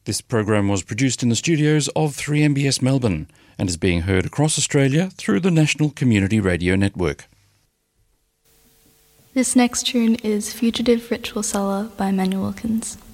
This program was produced in the studios of 3MBS Melbourne and is being heard across Australia through the National Community Radio Network. This next tune is Fugitive Ritual Seller by Manuel Wilkins.